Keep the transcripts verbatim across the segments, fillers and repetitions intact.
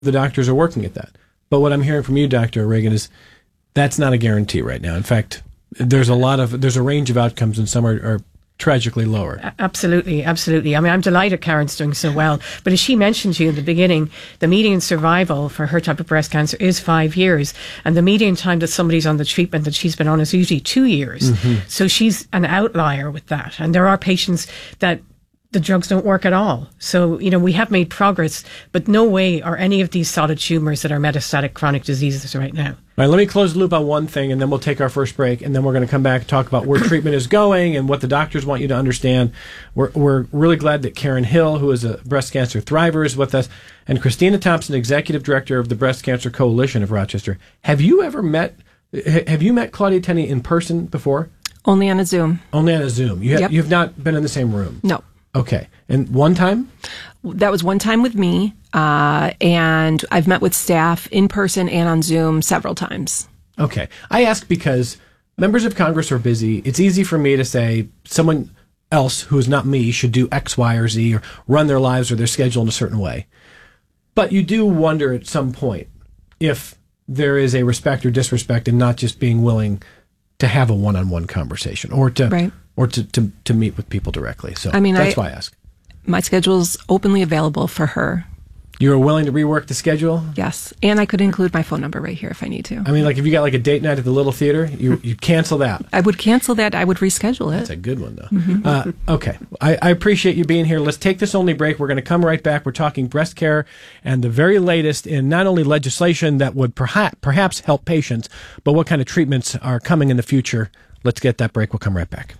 the doctors are working at that. But what I'm hearing from you, Doctor Reagan, is that's not a guarantee right now. In fact, there's a lot of there's a range of outcomes, and some are, are tragically lower. Absolutely, absolutely. I mean, I'm delighted Karen's doing so well. But as she mentioned to you in the beginning, the median survival for her type of breast cancer is five years. And the median time that somebody's on the treatment that she's been on is usually two years. Mm-hmm. So she's an outlier with that. And there are patients that the drugs don't work at all. So, you know, we have made progress, but no way are any of these solid tumours that are metastatic chronic diseases right now. All right, let me close the loop on one thing, and then we'll take our first break, and then we're going to come back and talk about where treatment is going and what the doctors want you to understand. We're, we're really glad that Karen Hill, who is a breast cancer thriver, is with us, and Christina Thompson, Executive Director of the Breast Cancer Coalition of Rochester. Have you ever met, have you met Claudia Tenney in person before? Only on a Zoom. Only on a Zoom. You have, yep. You've not been in the same room? No. Okay. And one time? That was one time with me, uh, and I've met with staff in person and on Zoom several times. Okay. I ask because members of Congress are busy. It's easy for me to say someone else who is not me should do X, Y, or Z, or run their lives or their schedule in a certain way. But you do wonder at some point if there is a respect or disrespect in not just being willing to have a one-on-one conversation or to... Right. Or to, to, to meet with people directly. So I mean, that's I, why I ask. My schedule's openly available for her. You're willing to rework the schedule? Yes. And I could include my phone number right here if I need to. I mean, like if you got like a date night at the Little Theater, you you cancel that. I would cancel that. I would reschedule it. That's a good one, though. Mm-hmm. Uh, okay. I, I appreciate you being here. Let's take this only break. We're going to come right back. We're talking breast care and the very latest in not only legislation that would perhaps, perhaps help patients, but what kind of treatments are coming in the future. Let's get that break. We'll come right back.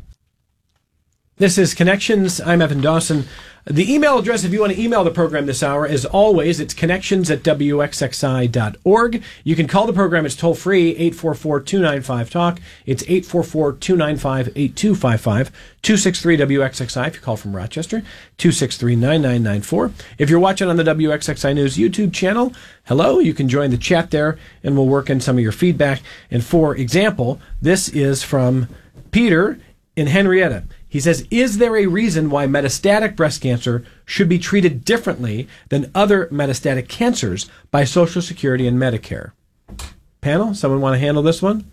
This is Connections. I'm Evan Dawson. The email address, if you want to email the program this hour, is always, it's connections at W X X I dot org. You can call the program. It's toll free, eight four four, two nine five, talk. It's eight four four, two nine five, eight two five five, two six three W X X I if you call from Rochester, two six three, nine nine nine four. If you're watching on the W X X I News YouTube channel, hello, you can join the chat there, and we'll work in some of your feedback. And for example, this is from Peter in Henrietta. He says, is there a reason why metastatic breast cancer should be treated differently than other metastatic cancers by Social Security and Medicare? Panel, someone want to handle this one?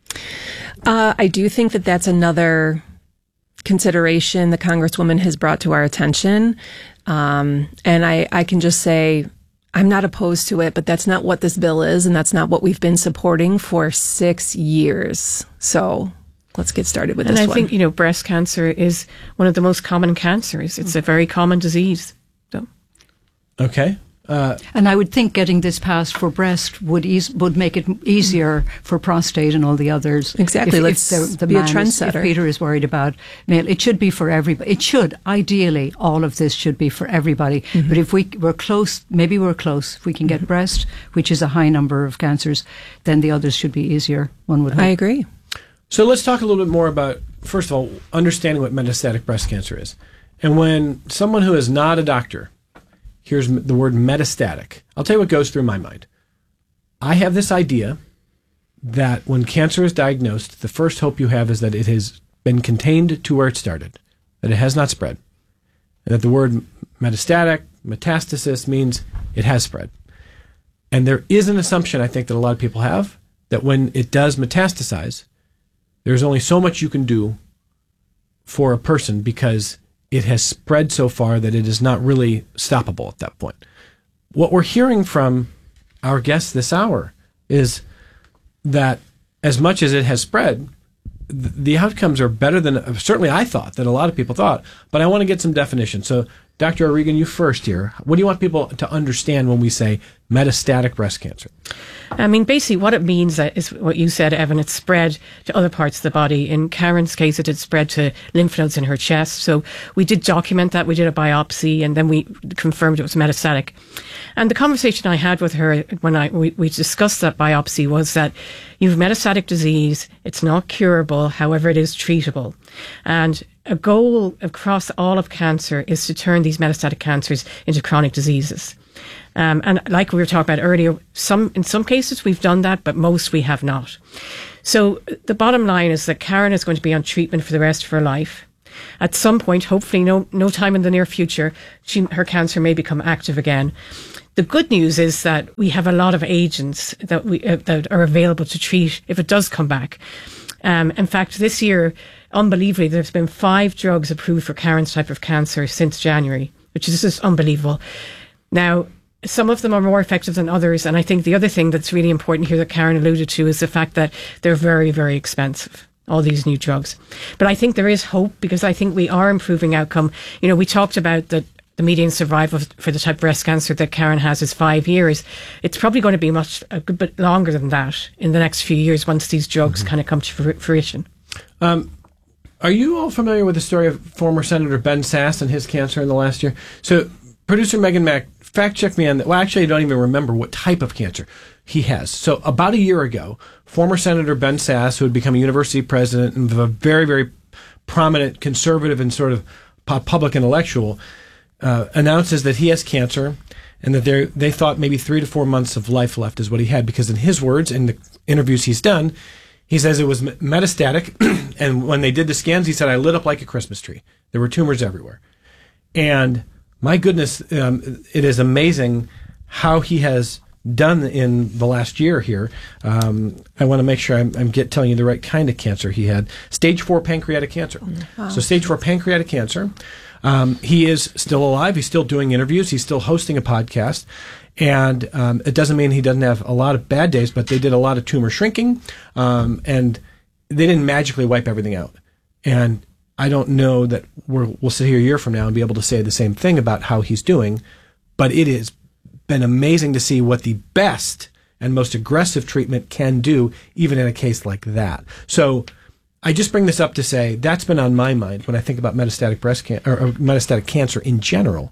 Uh, I do think that that's another consideration the Congresswoman has brought to our attention. Um, and I, I can just say, I'm not opposed to it, but that's not what this bill is, and that's not what we've been supporting for six years. So let's get started with and this I one. I think, you know, breast cancer is one of the most common cancers. It's a very common disease. So. Okay. Uh, and I would think getting this passed for breast would ease, would make it easier for prostate and all the others. Exactly. If, Let's if the, the be a man trendsetter. Is, if Peter is worried about male, it should be for everybody. It should, ideally, all of this should be for everybody. Mm-hmm. But if we, we're close, maybe we're close. If we can get mm-hmm. breast, which is a high number of cancers, then the others should be easier, one would hope. I agree. So let's talk a little bit more about, first of all, understanding what metastatic breast cancer is. And when someone who is not a doctor hears the word metastatic, I'll tell you what goes through my mind. I have this idea that when cancer is diagnosed, the first hope you have is that it has been contained to where it started, that it has not spread, and that the word metastatic, metastasis, means it has spread. And there is an assumption, I think, that a lot of people have, that when it does metastasize, there's only so much you can do for a person because it has spread so far that it is not really stoppable at that point. What we're hearing from our guests this hour is that as much as it has spread, th- the outcomes are better than, certainly I thought, than a lot of people thought. But I want to get some definition. So, Doctor O'Regan, you first here. What do you want people to understand when we say metastatic breast cancer? I mean, basically what it means is what you said, Evan, it's spread to other parts of the body. In Karen's case, it had spread to lymph nodes in her chest. So we did document that. We did a biopsy and then we confirmed it was metastatic. And the conversation I had with her when I we, we discussed that biopsy was that you have metastatic disease. It's not curable. However, it is treatable. And a goal across all of cancer is to turn these metastatic cancers into chronic diseases. Um, and like we were talking about earlier, some in some cases we've done that, but most we have not. So the bottom line is that Karen is going to be on treatment for the rest of her life. At some point, hopefully no no time in the near future, she, her cancer may become active again. the good news is that we have a lot of agents that we uh, that are available to treat if it does come back. Um, in fact, this year, unbelievably, there's been five drugs approved for Karen's type of cancer since January, which is just unbelievable. Now, some of them are more effective than others, and I think the other thing that's really important here that Karen alluded to is the fact that they're very, very expensive, all these new drugs. But I think there is hope, because I think we are improving outcome. You know, we talked about that the median survival for the type of breast cancer that Karen has is five years. It's probably going to be much a good bit longer than that in the next few years once these drugs mm-hmm. kind of come to fruition. Um, are you all familiar with the story of former Senator Ben Sasse and his cancer in the last year? So, producer Megan Mack, fact check me on that. Well, actually, I don't even remember what type of cancer he has. So, about a year ago, former Senator Ben Sasse, who had become a university president and a very, very prominent conservative and sort of public intellectual, Uh, announces that he has cancer and that they they thought maybe three to four months of life left is what he had, because in his words, in the interviews he's done, he says it was metastatic, and when they did the scans, he said, I lit up like a Christmas tree. There were tumors everywhere. And my goodness, um, it is amazing how he has done in the last year here. Um, I want to make sure I'm, I'm get, telling you the right kind of cancer he had. Stage four pancreatic cancer. Wow. So stage four pancreatic cancer. Um, he is still alive. He's still doing interviews. He's still hosting a podcast. And um, it doesn't mean he doesn't have a lot of bad days, but they did a lot of tumor shrinking, um, and they didn't magically wipe everything out. And I don't know that we're, we'll sit here a year from now and be able to say the same thing about how he's doing, but it has been amazing to see what the best and most aggressive treatment can do, even in a case like that. So I just bring this up to say that's been on my mind when I think about metastatic breast cancer or, or metastatic cancer in general.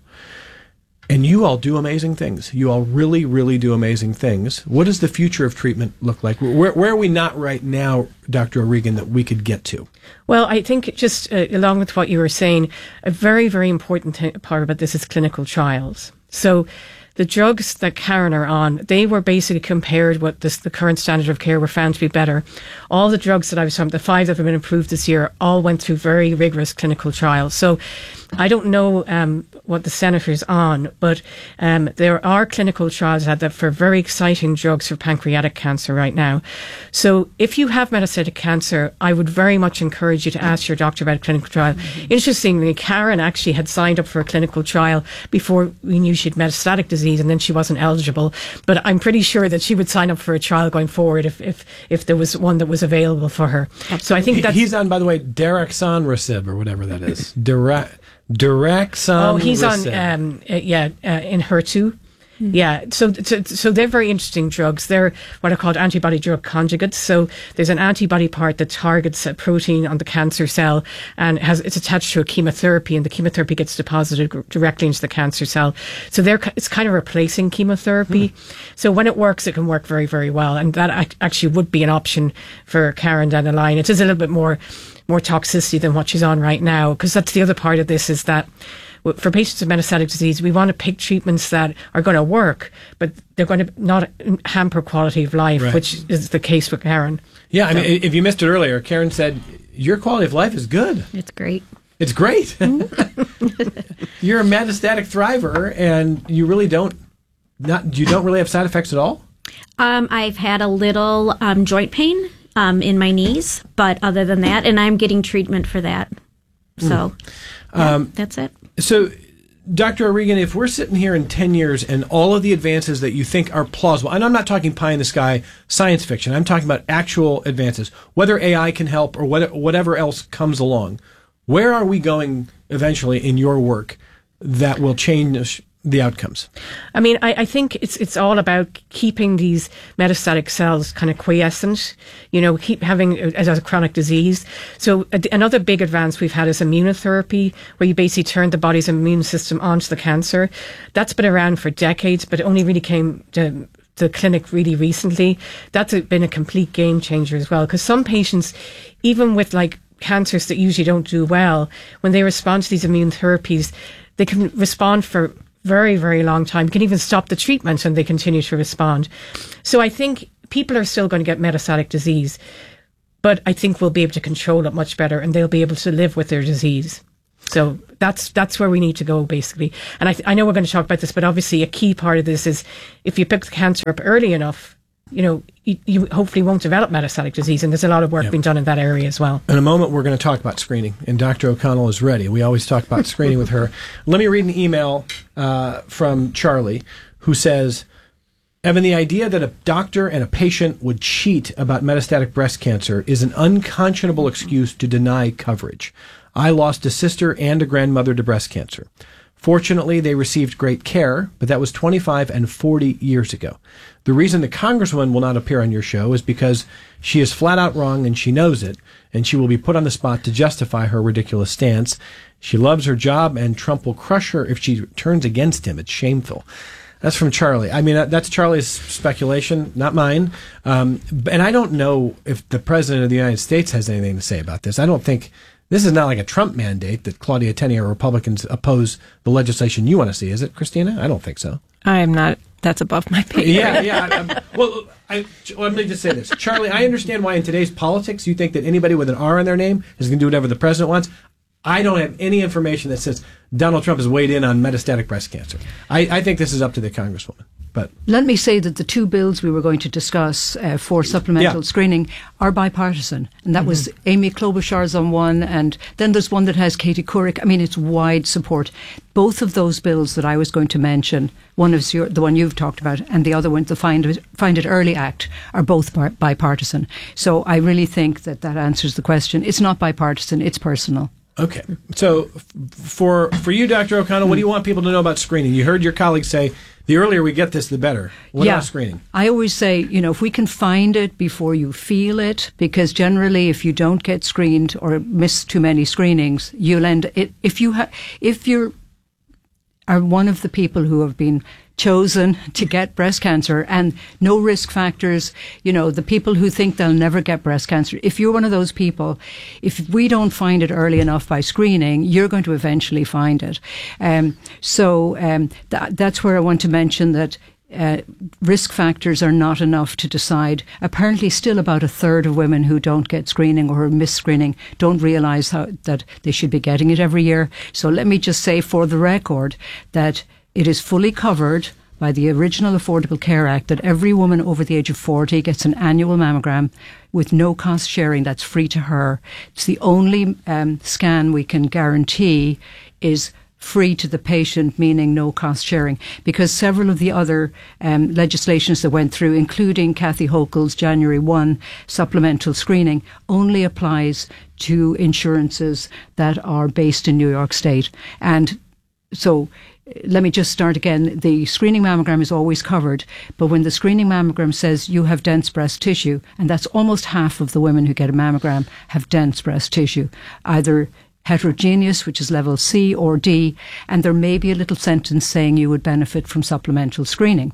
And you all do amazing things. You all really, really do amazing things. What does the future of treatment look like? Where, where are we not right now, Doctor O'Regan, that we could get to? Well, I think just uh, along with what you were saying, a very, very important th- part about this is clinical trials. So the drugs that Karen are on, they were basically compared with this, the current standard of care were found to be better. All the drugs that I was talking, the five that have been approved this year, all went through very rigorous clinical trials. So I don't know um, what the senator's on, but um, there are clinical trials out there for very exciting drugs for pancreatic cancer right now. So if you have metastatic cancer, I would very much encourage you to ask your doctor about a clinical trial. Mm-hmm. Interestingly, Karen actually had signed up for a clinical trial before we knew she had metastatic disease, and then she wasn't eligible. But I'm pretty sure that she would sign up for a trial going forward if if, if there was one that was available for her. So I think that's... He's on, by the way, daraxonrasib or whatever that is. Dara- Daraxonrasib. Oh, he's on, um, uh, yeah, uh, in H E R two. Mm-hmm. Yeah, so, so so they're very interesting drugs. They're what are called antibody drug conjugates. So there's an antibody part that targets a protein on the cancer cell and has it's attached to a chemotherapy, and the chemotherapy gets deposited g- directly into the cancer cell. So they're it's kind of replacing chemotherapy. Mm. So when it works, it can work very, very well, and that ac- actually would be an option for Karen down the line. It is a little bit more more toxicity than what she's on right now, because that's the other part of this is that for patients with metastatic disease, we want to pick treatments that are going to work, but they're going to not hamper quality of life, right, which is the case with Karen. Yeah, I mean, if you missed it earlier, Karen said, your quality of life is good. It's great. It's great. You're a metastatic thriver, and you really don't, not you don't really have side effects at all? Um, I've had a little um, joint pain um, in my knees, but other than that, and I'm getting treatment for that. So mm. yeah, um, that's it. So, Doctor O'Regan, if we're sitting here in ten years and all of the advances that you think are plausible, and I'm not talking pie in the sky science fiction, I'm talking about actual advances, whether A I can help or whatever else comes along, where are we going eventually in your work that will change the outcomes? I mean, I, I think it's it's all about keeping these metastatic cells kind of quiescent, you know, keep having as a chronic disease. So a, another big advance we've had is immunotherapy, where you basically turn the body's immune system onto the cancer. That's been around for decades, but it only really came to the clinic really recently. That's a, been a complete game changer as well, because some patients, even with like cancers that usually don't do well, when they respond to these immune therapies, they can respond for very, very long time. You can even stop the treatment and they continue to respond. So I think people are still going to get metastatic disease, but I think we'll be able to control it much better and they'll be able to live with their disease. So that's that's where we need to go, basically. And I, th- I know we're going to talk about this, but obviously a key part of this is if you pick the cancer up early enough, you know, you, you hopefully won't develop metastatic disease. And there's a lot of work yep. being done in that area as well. In a moment, we're going to talk about screening, and Doctor O'Connell is ready. We always talk about screening with her. Let me read an email uh, from Charlie, who says, Evan, the idea that a doctor and a patient would cheat about metastatic breast cancer is an unconscionable excuse to deny coverage. I lost a sister and a grandmother to breast cancer. Fortunately, they received great care, but that was twenty-five and forty years ago. The reason the Congresswoman will not appear on your show is because she is flat out wrong and she knows it, and she will be put on the spot to justify her ridiculous stance. She loves her job, and Trump will crush her if she turns against him. It's shameful. That's from Charlie. I mean, that's Charlie's speculation, not mine. Um, and I don't know if the President of the United States has anything to say about this. I don't think this is not like a Trump mandate that Claudia Tenney or Republicans oppose the legislation you want to see, is it, Christina? I don't think so. I'm not. That's above my pay grade. Yeah, yeah. I, I, well, I, let me just say this. Charlie, I understand why in today's politics you think that anybody with an R in their name is going to do whatever the president wants. I don't have any information that says Donald Trump has weighed in on metastatic breast cancer. I, I think this is up to the Congresswoman. But let me say that the two bills we were going to discuss uh, for supplemental yeah. screening are bipartisan. And that mm-hmm. was Amy Klobuchar's on one, and then there's one that has Katie Couric. I mean, it's wide support. Both of those bills that I was going to mention, one is your, the one you've talked about, and the other one, the Find It, Find It Early Act, are both bar- bipartisan. So I really think that that answers the question. It's not bipartisan, it's personal. Okay. So f- for for you, Doctor O'Connell, what do you want people to know about screening? You heard your colleagues say the earlier we get this, the better. What yeah. about screening? I always say, you know, if we can find it before you feel it, because generally if you don't get screened or miss too many screenings, you'll end it. If you ha- if you're are one of the people who have been chosen to get breast cancer and no risk factors, you know, the people who think they'll never get breast cancer, if you're one of those people, if we don't find it early enough by screening, you're going to eventually find it. Um, so um, th- that's where I want to mention that Uh, risk factors are not enough to decide. Apparently still about a third of women who don't get screening or miss screening don't realise how, that they should be getting it every year. So let me just say for the record that it is fully covered by the original Affordable Care Act, that every woman over the age of forty gets an annual mammogram with no cost sharing. That's free to her. It's the only um, scan we can guarantee is free to the patient, meaning no cost sharing, because several of the other um, legislations that went through, including Kathy Hochul's January first supplemental screening, only applies to insurances that are based in New York State. And so let me just start again. The screening mammogram is always covered, but when the screening mammogram says you have dense breast tissue, and that's almost half of the women who get a mammogram have dense breast tissue, either heterogeneous, which is level C or D, and there may be a little sentence saying you would benefit from supplemental screening.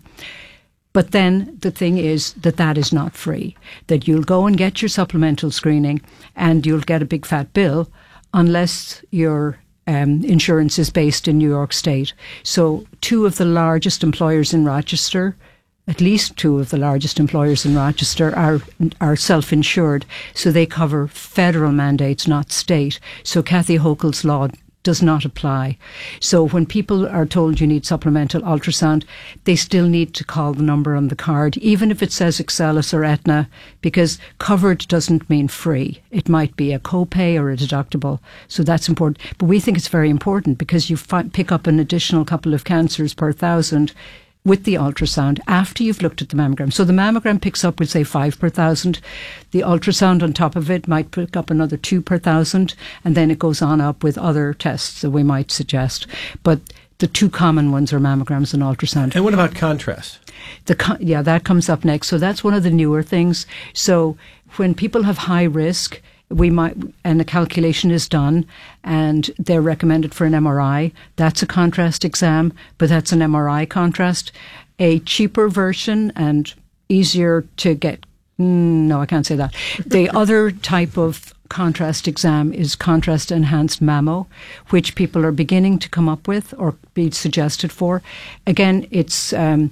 But then the thing is that that is not free, that you'll go and get your supplemental screening and you'll get a big fat bill unless your um, insurance is based in New York State. So two of the largest employers in Rochester, at least two of the largest employers in Rochester are are self-insured, so they cover federal mandates, not state. So Kathy Hochul's law does not apply. So when people are told you need supplemental ultrasound, they still need to call the number on the card, even if it says Excellus or Aetna, because covered doesn't mean free. It might be a copay or a deductible. So that's important. But we think it's very important because you fi- pick up an additional couple of cancers per thousand with the ultrasound after you've looked at the mammogram. So the mammogram picks up, we'll say, five per thousand. The ultrasound on top of it might pick up another two per thousand, and then it goes on up with other tests that we might suggest. But the two common ones are mammograms and ultrasound. And what about contrast? The con- yeah, that comes up next. So that's one of the newer things. So when people have high risk, we might, and a calculation is done, and they're recommended for an M R I. That's a contrast exam, but that's an M R I contrast. A cheaper version and easier to get. Mm, no, I can't say that. The other type of contrast exam is contrast enhanced mammo, which people are beginning to come up with or be suggested for. Again, it's um,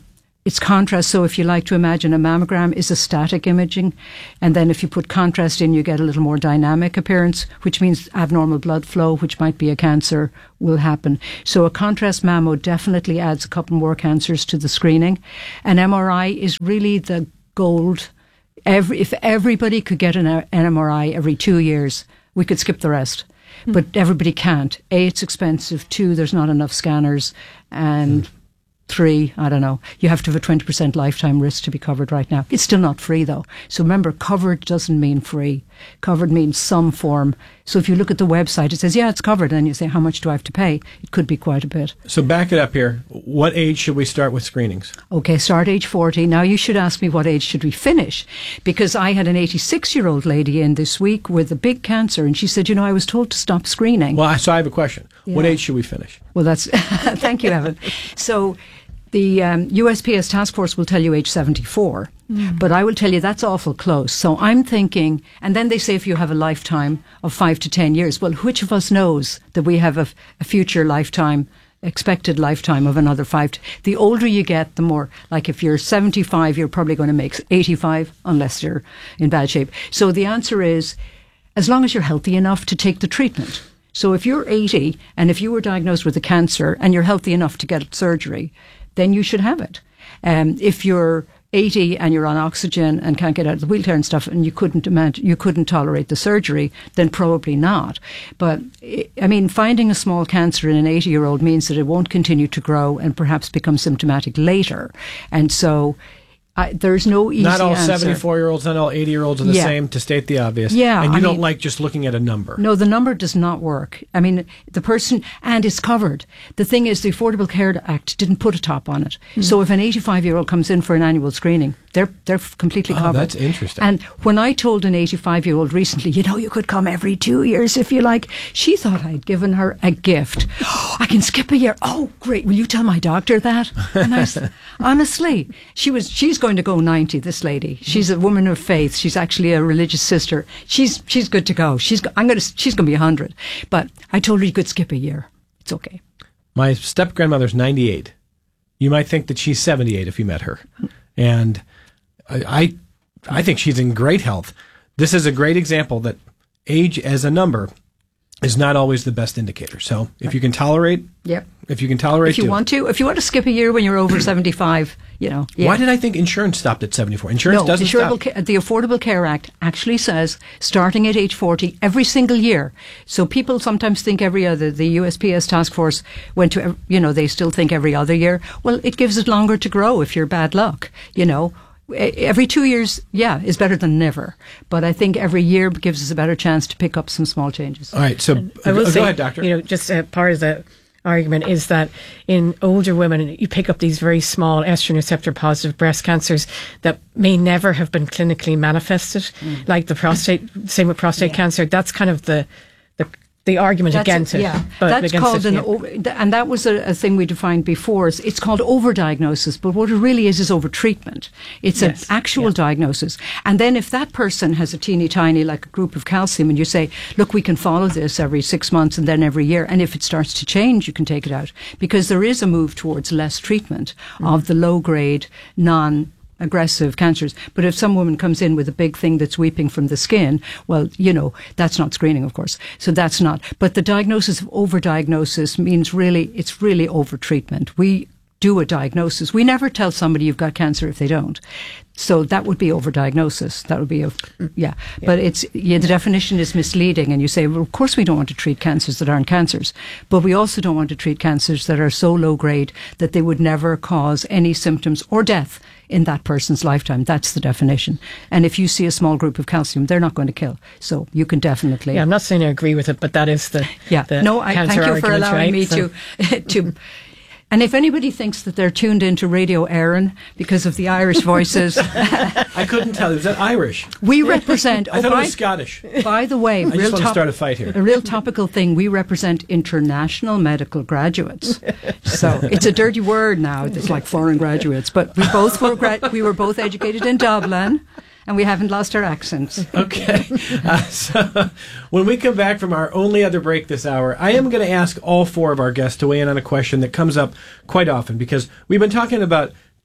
It's contrast. So if you like to imagine a mammogram is a static imaging, and then if you put contrast in, you get a little more dynamic appearance, which means abnormal blood flow, which might be a cancer, will happen. So a contrast mammo definitely adds a couple more cancers to the screening. An M R I is really the gold. Every, if everybody could get an, an M R I every two years, we could skip the rest. Mm. But everybody can't. A, it's expensive. Two, there's not enough scanners. And mm. three, I don't know, you have to have a twenty percent lifetime risk to be covered right now. It's still not free, though. So remember, covered doesn't mean free. Covered means some form. So if you look at the website, it says, yeah, it's covered. And you say, how much do I have to pay? It could be quite a bit. So back it up here. What age should we start with screenings? Okay, start age forty. Now you should ask me what age should we finish? Because I had an eighty-six-year-old lady in this week with a big cancer, and she said, you know, I was told to stop screening. Well, so I have a question. Yeah. What age should we finish? Well, that's, thank you, Evan. So the um, U S P S task force will tell you age seventy-four, mm. but I will tell you that's awful close. So I'm thinking, and then they say if you have a lifetime of five to ten years, well, which of us knows that we have a, a future lifetime, expected lifetime of another five? To, the older you get, the more, like if you're seventy-five, you're probably going to make eighty-five, unless you're in bad shape. So the answer is, as long as you're healthy enough to take the treatment. So if you're eighty, and if you were diagnosed with a cancer, and you're healthy enough to get surgery, then you should have it. Um, if you're eighty and you're on oxygen and can't get out of the wheelchair and stuff, and you couldn't imagine, you couldn't tolerate the surgery, then probably not. But I mean, finding a small cancer in an eighty-year-old means that it won't continue to grow and perhaps become symptomatic later. And so I, there's no easy Not all answer. seventy-four-year-olds, not all eighty-year-olds are the yeah. same, to state the obvious. Yeah, and you I don't mean, like just looking at a number. No, the number does not work. I mean, the person, and it's covered. The thing is, the Affordable Care Act didn't put a top on it. Mm. So if an eighty-five-year-old comes in for an annual screening, they're they're completely oh, covered. That's interesting. And when I told an eighty-five-year-old recently, you know, you could come every two years if you like, she thought I'd given her a gift. Oh, I can skip a year. Oh, great. Will you tell my doctor that? And I said, honestly, she was, she's going to go ninety, this lady. She's a woman of faith. She's actually a religious sister. She's she's good to go. She's I'm going to she's going to be one hundred. But I told her you could skip a year. It's okay. My step-grandmother's ninety-eight. You might think that she's seventy-eight if you met her. And I, I I think she's in great health. This is a great example that age as a number is not always the best indicator. So if you can tolerate, yep. if you can tolerate, if you do want it. to, if you want to skip a year when you're over seventy-five, you know. Yeah. Why did I think insurance stopped at seventy-four? Insurance no, doesn't the stop. Ca- the Affordable Care Act actually says starting at age forty every single year. So people sometimes think every other. The U S P S task force went to, you know, they still think every other year. Well, it gives it longer to grow if you're bad luck, you know. Every two years, yeah, is better than never. But I think every year gives us a better chance to pick up some small changes. All right, so I will go say, ahead, doctor. You know, just uh, part of the argument is that in older women, you pick up these very small estrogen receptor positive breast cancers that may never have been clinically manifested, mm. like the prostate. Same with prostate yeah. cancer. That's kind of the the. The argument that's against a, it. Yeah, but that's against called it, an, yeah. over, and that was a, a thing we defined before. It's called overdiagnosis, but what it really is is overtreatment. It's yes. an actual yeah. diagnosis. And then if that person has a teeny tiny, like a group of calcium, and you say, look, we can follow this every six months and then every year, and if it starts to change, you can take it out. Because there is a move towards less treatment mm. of the low-grade, non- aggressive cancers. But if some woman comes in with a big thing that's weeping from the skin, well, you know, that's not screening, of course. So that's not. But the diagnosis of overdiagnosis means really, it's really overtreatment. We do a diagnosis. We never tell somebody you've got cancer if they don't. So that would be overdiagnosis. That would be a, yeah. yeah. But it's, yeah, the definition is misleading. And you say, well, of course we don't want to treat cancers that aren't cancers. But we also don't want to treat cancers that are so low grade that they would never cause any symptoms or death in that person's lifetime. That's the definition. And if you see a small group of calcium, they're not going to kill. So you can definitely. Yeah, I'm not saying I agree with it, but that is the, yeah. the no, I cancer thank you argument, for allowing right? me so. to, to, and if anybody thinks that they're tuned into Radio Éireann because of the Irish voices. I couldn't tell. Is that Irish? We represent. I oh, thought by, it was Scottish. By the way, I real just want top, to start a fight here. A real topical thing. We represent international medical graduates. So it's a dirty word now. It's like foreign graduates. But we both were gra- we were both educated in Dublin. And we haven't lost our accents. Okay. Uh, so when we come back from our only other break this hour, I am going to ask all four of our guests to weigh in on a question that comes up quite often because we've been talking about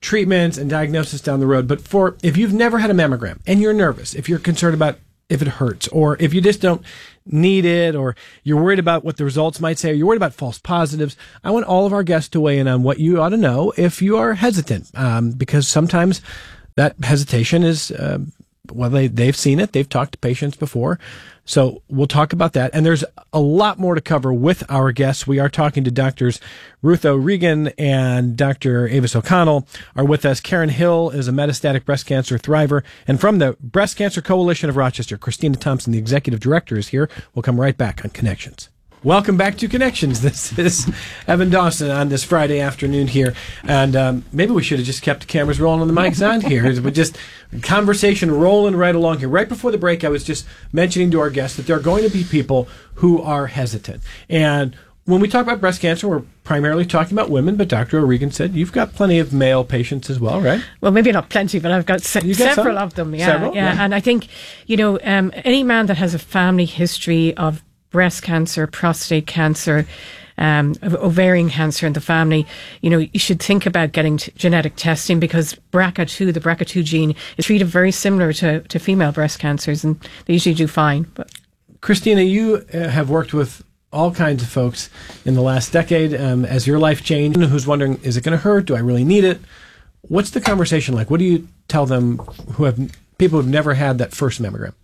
treatments and diagnosis down the road. But for if you've never had a mammogram and you're nervous, if you're concerned about if it hurts, or if you just don't need it, or you're worried about what the results might say, or you're worried about false positives, I want all of our guests to weigh in on what you ought to know if you are hesitant, um, because sometimes that hesitation is, uh, well, they, they've seen it. They've talked to patients before. So we'll talk about that. And there's a lot more to cover with our guests. We are talking to Doctors Ruth O'Regan and Doctor Avis O'Connell are with us. Karen Hill is a metastatic breast cancer thriver. And from the Breast Cancer Coalition of Rochester, Christina Thompson, the executive director, is here. We'll come right back on Connections. Welcome back to Connections. This is Evan Dawson on this Friday afternoon here. And um, maybe we should have just kept the cameras rolling and the mics on here. We just conversation rolling right along here. Right before the break, I was just mentioning to our guests that there are going to be people who are hesitant. And when we talk about breast cancer, we're primarily talking about women, but Doctor O'Regan said you've got plenty of male patients as well, right? Well, maybe not plenty, but I've got, se- got several some? of them. Yeah, Several? yeah. Yeah. And I think, you know, um, any man that has a family history of breast cancer, prostate cancer, um, ovarian cancer in the family, you know, you should think about getting t- genetic testing, because B R C A two, the B R C A two gene, is treated very similar to, to female breast cancers, and they usually do fine. But Christina, you uh, have worked with all kinds of folks in the last decade um, as your life changed, who's wondering, is it going to hurt? Do I really need it? What's the conversation like? What do you tell them who have people who've never had that first mammogram?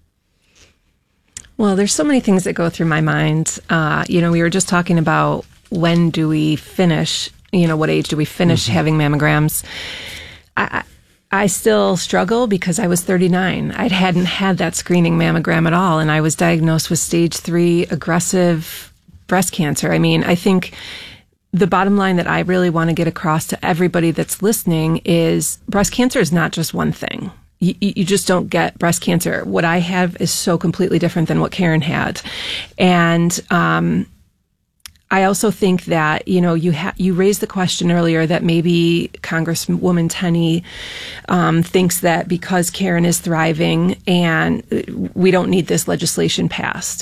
Well, there's so many things that go through my mind. Uh, you know, we were just talking about when do we finish, you know, what age do we finish mm-hmm. having mammograms? I, I still struggle because I was thirty-nine. I hadn't had that screening mammogram at all, and I was diagnosed with stage three aggressive breast cancer. I mean, I think the bottom line that I really want to get across to everybody that's listening is breast cancer is not just one thing. You, you just don't get breast cancer. What I have is so completely different than what Karen had. And um, I also think that, you know, you ha- you raised the question earlier that maybe Congresswoman Tenney um, thinks that because Karen is thriving and we don't need this legislation passed.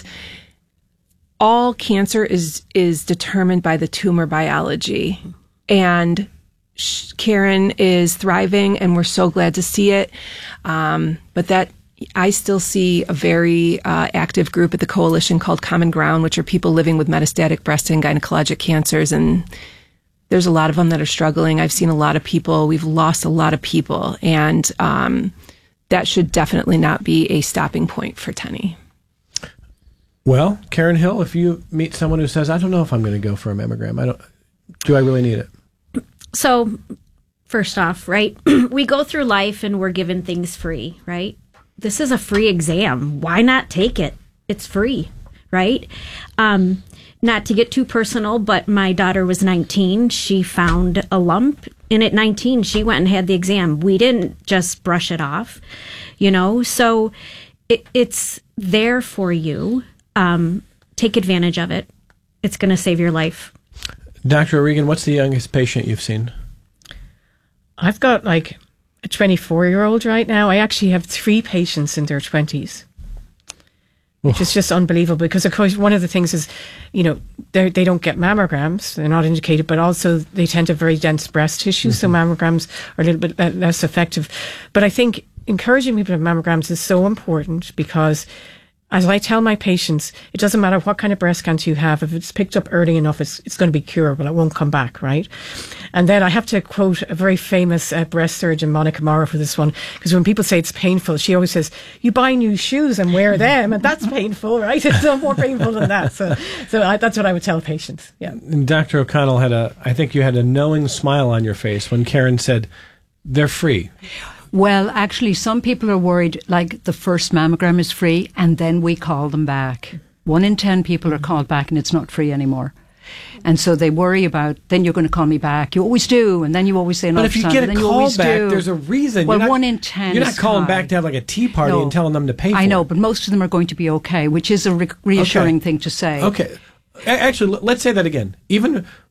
All cancer is is determined by the tumor biology. And Karen is thriving, and we're so glad to see it. Um, but that I still see a very uh, active group at the coalition called Common Ground, which are people living with metastatic breast and gynecologic cancers. And there's a lot of them that are struggling. I've seen a lot of people. We've lost a lot of people. And um, that should definitely not be a stopping point for Tenney. Well, Karen Hill, if you meet someone who says, I don't know if I'm going to go for a mammogram, I don't, do I really need it? So, first off, right, we go through life and we're given things free, right? This is a free exam. Why not take it? It's free, right? Um, not to get too personal, but my daughter was nineteen. She found a lump, and at nineteen, she went and had the exam. We didn't just brush it off, you know? So, it, it's there for you. Um, take advantage of it. It's going to save your life. Doctor O'Regan, what's the youngest patient you've seen? I've got like a twenty-four-year-old right now. I actually have three patients in their twenties, which is just unbelievable, because, of course, one of the things is, you know, they they don't get mammograms. They're not indicated, but also they tend to have very dense breast tissue, mm-hmm. so mammograms are a little bit less effective. But I think encouraging people to have mammograms is so important, because as I tell my patients, it doesn't matter what kind of breast cancer you have. If it's picked up early enough, it's it's going to be curable. It won't come back, right? And then I have to quote a very famous uh, breast surgeon, Monica Morrow, for this one, because when people say it's painful, she always says, you buy new shoes and wear them, and that's painful, right? It's no more painful than that. So so I, that's what I would tell patients, yeah. And Doctor O'Connell had a, I think you had a knowing smile on your face when Karen said, they're free. Well, actually, some people are worried, like the first mammogram is free, and then we call them back. One in ten people are called back, and it's not free anymore. And so they worry about, then you're going to call me back. You always do, and then you always say another time. But if you time, get a you call back, do. there's a reason. Well, not, one in ten You're not is calling high. back to have like a tea party no, and telling them to pay for it. I know, but most of them are going to be okay, which is a re- reassuring okay. thing to say. Okay. Actually, let's say that again. Even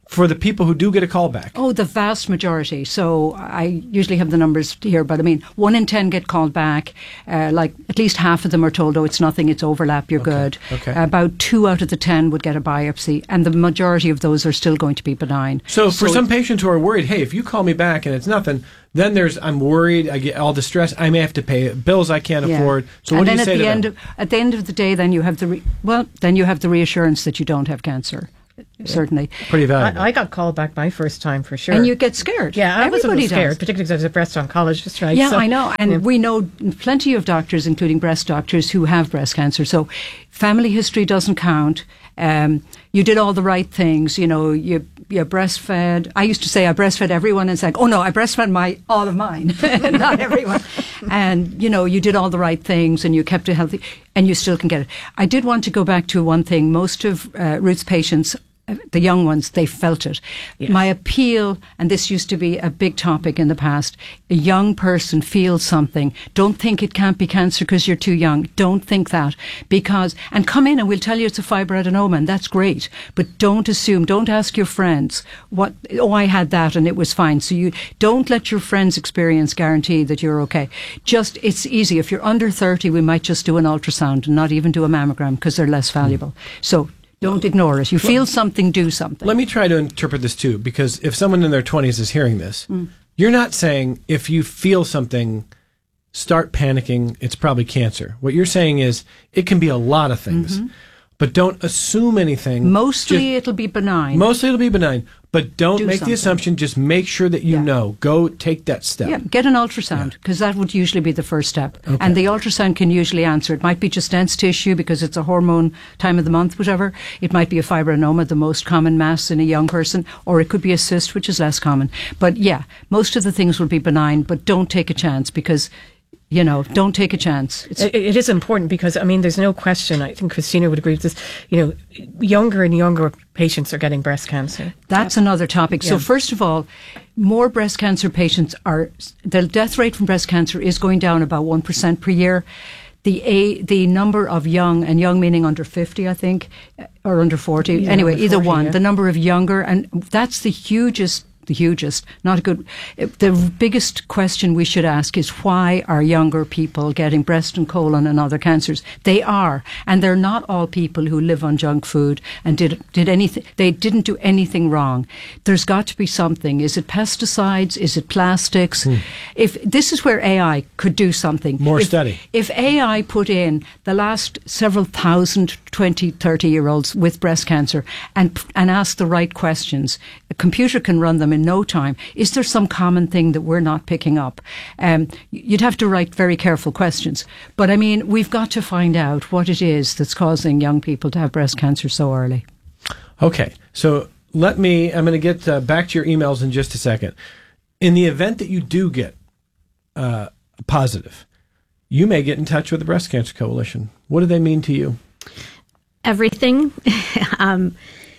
for the people who do get a call back? Oh, the vast majority. So I usually have the numbers here, but I mean, one in ten get called back. Uh, like at least half of them are told, oh, it's nothing, it's overlap, you're Okay, good. okay. About two out of the ten would get a biopsy, and the majority of those are still going to be benign. So for some patients who are worried, hey, if you call me back and it's nothing, then there's, I'm worried, I get all the stress, I may have to pay bills I can't Yeah. afford. So and what do then you at say the to end them? Of, at the end of the day, then you have the re- well, then you have the reassurance that you don't have cancer. Certainly, Pretty valuable. I, I got called back my first time for sure. and you get scared. yeah, I was a Everybody little scared, does. particularly because I was a breast oncologist, right? Yeah, So- I know. And Yeah. we know plenty of doctors, including breast doctors, who have breast cancer. So family history doesn't count. Um, you did all the right things. You know, you, you breastfed. I used to say I breastfed everyone, and it's like, oh no, I breastfed my, all of mine, not everyone. And, you know, you did all the right things and you kept it healthy, and you still can get it. I did want to go back to one thing. Most of uh, Ruth's patients, the young ones, they felt it. Yes. My appeal, and this used to be a big topic in the past, a young person feels something. Don't think it can't be cancer because you're too young. Don't think that. Because, and come in and we'll tell you it's a fibroadenoma, and that's great. But don't assume, don't ask your friends, what, oh, I had that and it was fine. So you don't let your friends' experience guarantee that you're okay. Just, it's easy. If you're under thirty, we might just do an ultrasound and not even do a mammogram because they're less valuable. So, don't ignore it. You feel something, do something. Let me try to interpret this too, because if someone in their twenties is hearing this, Mm. you're not saying if you feel something, start panicking, it's probably cancer. What you're saying is it can be a lot of things, but don't assume anything. Mm-hmm. Mostly Just- it'll be benign. mostly it'll be benign, but don't Do make something. the assumption. Just make sure that you Yeah. know. Go take that step. Yeah, get an ultrasound because that would usually be the first step. And the ultrasound can usually answer. It might be just dense tissue because it's a hormone time of the month, whatever. It might be a fibroadenoma, the most common mass in a young person, or it could be a cyst, which is less common. But yeah, most of the things will be benign, but don't take a chance because, you know, don't take a chance. It's, It, it is important because, I mean, there's no question, I think Christina would agree with this, you know, younger and younger patients are getting breast cancer. That's another topic. So Yeah. first of all, more breast cancer patients are, the death rate from breast cancer is going down about one percent per year. The a, the number of young, and young meaning under fifty, I think, or under forty. Yeah, anyway, under either forty, one. yeah. The number of younger, and that's the hugest, the hugest, not a good, the biggest question we should ask is why are younger people getting breast and colon and other cancers? They are, and they're not all people who live on junk food and did did anything, they didn't do anything wrong. There's got to be something. Is it pesticides? Is it plastics? If this is where A I could do something. More If- study. If A I put in the last several thousand twenty, thirty year olds with breast cancer and and ask the right questions, a computer can run them in no time. Is there some common thing that we're not picking up? Um, you'd have to write very careful questions. But I mean, we've got to find out what it is that's causing young people to have breast cancer so early. Okay, so let me, I'm going to get uh, back to your emails in just a second. In the event that you do get uh, positive, you may get in touch with the Breast Cancer Coalition. What do they mean to you? Everything. um,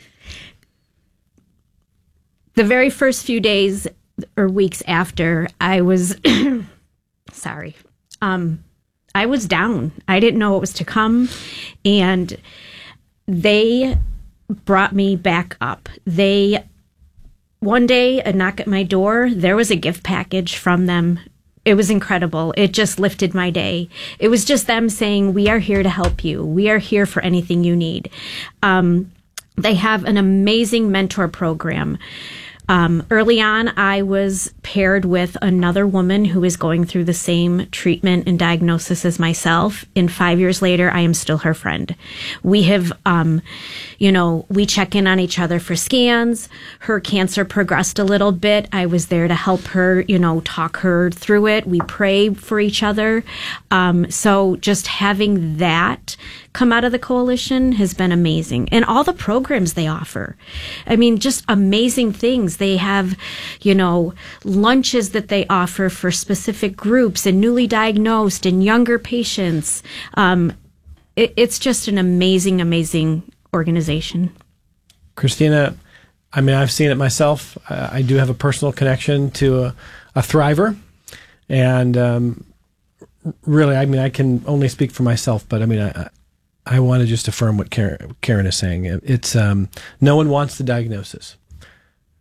the very first few days or weeks after, I was sorry. Um, I was down. I didn't know what was to come, and they brought me back up. They one day, a knock at my door. There was a gift package from them. It was incredible. It just lifted my day. It was just them saying, "We are here to help you. We are here for anything you need." Um, they have an amazing mentor program. Um, early on, I was paired with another woman who is going through the same treatment and diagnosis as myself. And five years later, I am still her friend. We have, um, you know, we check in on each other for scans. Her cancer progressed a little bit. I was there to help her, you know, talk her through it. We pray for each other. Um, so just having that come out of the coalition has been amazing. And all the programs they offer. I mean, just amazing things. They have, you know, lunches that they offer for specific groups and newly diagnosed and younger patients. Um, it, it's just an amazing, amazing organization. Christina, I mean, I've seen it myself. I, I do have a personal connection to a, a thriver. And um, really, I mean, I can only speak for myself, but I mean, I, I want to just affirm what Karen, Karen is saying. It's um, no one wants the diagnosis.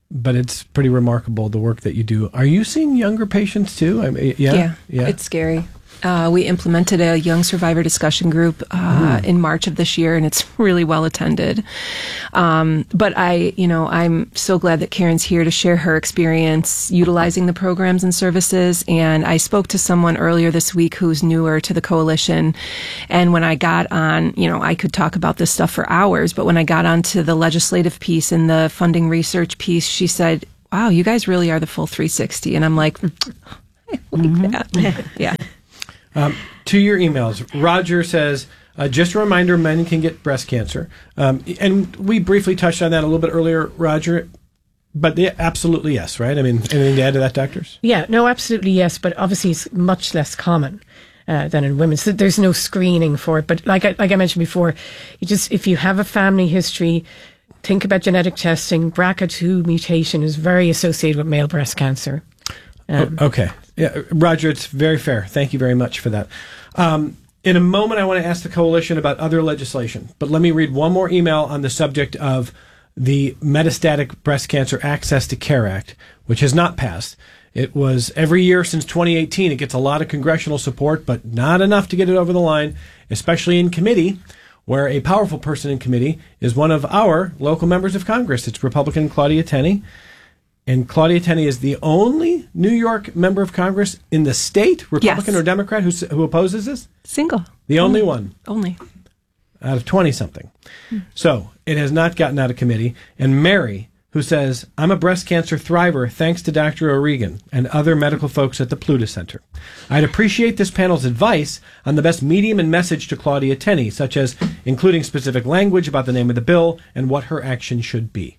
but it's pretty remarkable the work that you do. Are you seeing younger patients too? I mean, yeah, yeah, yeah, it's scary. Uh, we implemented a young survivor discussion group uh, in March of this year, and it's really well attended. Um, but I, you know, I'm so glad that Karen's here to share her experience utilizing the programs and services. And I spoke to someone earlier this week who's newer to the coalition. And when I got on, you know, I could talk about this stuff for hours, but when I got onto the legislative piece and the funding research piece, she said, wow, you guys really are the full three sixty. And I'm like, I like that. Yeah. Um, to your emails, Roger says, uh, just a reminder, men can get breast cancer. Um, and we briefly touched on that a little bit earlier, Roger, but yeah, absolutely yes, right? I mean, anything to add to that, doctors? Yeah, no, absolutely yes, but obviously it's much less common uh, than in women. So there's no screening for it. But like I, like I mentioned before, you just if you have a family history, think about genetic testing. B R C A two mutation is very associated with male breast cancer. Um, oh, okay. Yeah, Roger, it's very fair. Thank you very much for that. Um, in a moment, I want to ask the coalition about other legislation, but let me read one more email on the subject of the Metastatic Breast Cancer Access to Care Act, which has not passed. It was every year since twenty eighteen. It gets a lot of congressional support, but not enough to get it over the line, especially in committee, where a powerful person in committee is one of our local members of Congress. It's Republican Claudia Tenney. And Claudia Tenney is the only New York member of Congress in the state, Republican yes. or Democrat, who, who opposes this? Single. The only one. Only. Out of twenty-something. Hmm. So it has not gotten out of committee. And Mary, who says, I'm a breast cancer thriver thanks to Doctor O'Regan and other medical folks at the Pluta Center. I'd appreciate this panel's advice on the best medium and message to Claudia Tenney, such as including specific language about the name of the bill and what her action should be.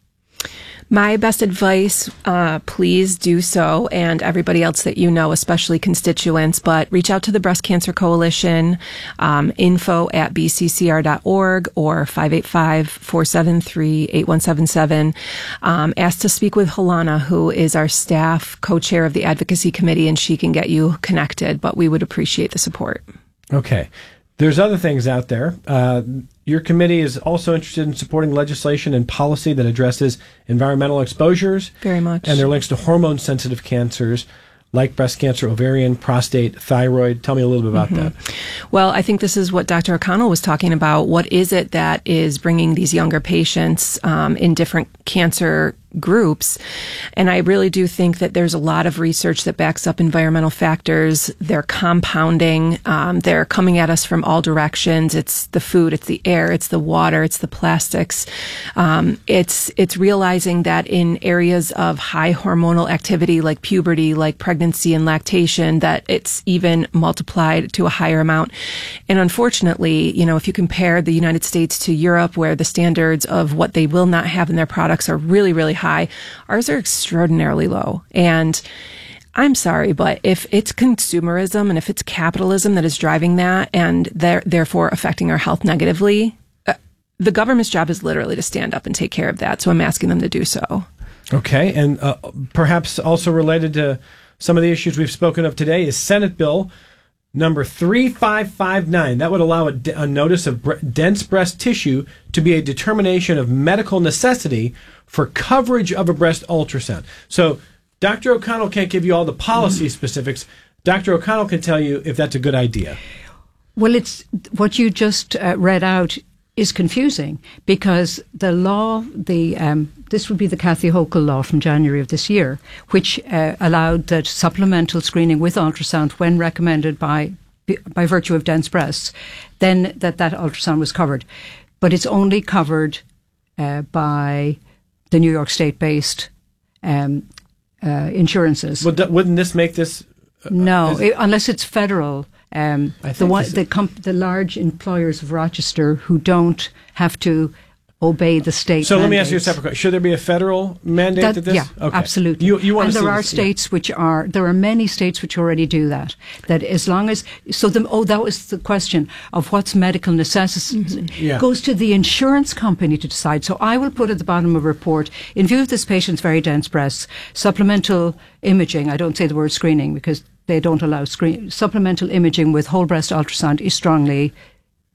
My best advice, uh, please do so, and everybody else that you know, especially constituents, but reach out to the Breast Cancer Coalition, um, info at b c c r dot org or five eight five, four seven three, eight one seven seven. Um, ask to speak with Helana, who is our staff co-chair of the Advocacy Committee, and she can get you connected, but we would appreciate the support. Okay. There's other things out there. Uh, your committee is also interested in supporting legislation and policy that addresses environmental exposures. Very much. And there are links to hormone-sensitive cancers like breast cancer, ovarian, prostate, thyroid. Tell me a little bit about mm-hmm. that. Well, I think this is what Doctor O'Connell was talking about. What is it that is bringing these younger patients um, in different cancer groups? And I really do think that there's a lot of research that backs up environmental factors. They're compounding. Um, they're coming at us from all directions. It's the food, it's the air, it's the water, it's the plastics. Um, it's it's realizing that in areas of high hormonal activity like puberty, like pregnancy and lactation, that it's even multiplied to a higher amount. And unfortunately, you know, if you compare the United States to Europe, where the standards of what they will not have in their products are really, really high, ours are extraordinarily low. And I'm sorry, but if it's consumerism and if it's capitalism that is driving that and therefore affecting our health negatively, uh, the government's job is literally to stand up and take care of that. So I'm asking them to do so. Okay. And uh, perhaps also related to some of the issues we've spoken of today is Senate Bill number three five five nine. That would allow a, d- a notice of bre- dense breast tissue to be a determination of medical necessity for coverage of a breast ultrasound. So Doctor O'Connell can't give you all the policy specifics. Doctor O'Connell can tell you if that's a good idea. Well, it's what you just uh, read out is confusing because the law, the um, this would be the Kathy Hochul law from January of this year, which uh, allowed that supplemental screening with ultrasound when recommended by by virtue of dense breasts, then that that ultrasound was covered. But it's only covered uh, by the New York State-based um, uh, insurances. Well, d- wouldn't this make this... Uh, no, is- it, unless it's federal. Um, I the think one, this- the, comp- the large employers of Rochester who don't have to obey the state. So mandates. let me ask you a separate question. Should there be a federal mandate That, to this? yeah, Okay. absolutely. You, you want and to there see are this, states yeah. which are, there are many states which already do that. That as long as, so the, oh, that was the question of what's medical necessity. Mm-hmm. Yeah. Goes to the insurance company to decide. So I will put at the bottom of a report, in view of this patient's very dense breasts, supplemental imaging, I don't say the word screening because they don't allow screen, supplemental imaging with whole breast ultrasound is strongly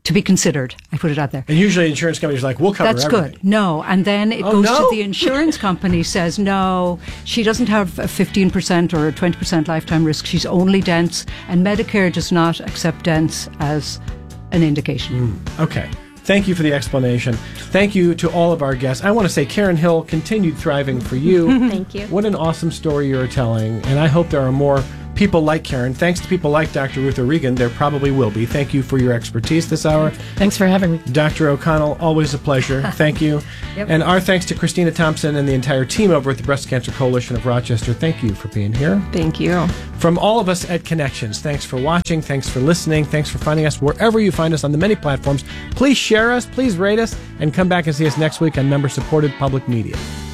to be considered. I put it out there. And usually insurance companies are like, we'll cover That's everything. good. No. And then it Oh, goes no? to the insurance company, says, no, she doesn't have a fifteen percent or a twenty percent lifetime risk. She's only dense. And Medicare does not accept dense as an indication. Mm, okay. Thank you for the explanation. Thank you to all of our guests. I want to say, Karen Hill, continued thriving for you. Thank you. What an awesome story you're telling. And I hope there are more people like Karen. Thanks to people like Doctor Ruth O'Regan, there probably will be. Thank you for your expertise this hour. Thanks for having me. Doctor O'Connell, always a pleasure. Thank you. Yep. And our thanks to Christina Thompson and the entire team over at the Breast Cancer Coalition of Rochester. Thank you for being here. Thank you. From all of us at Connections, thanks for watching, thanks for listening, thanks for finding us wherever you find us on the many platforms. Please share us, please rate us, and come back and see us next week on member-supported public media.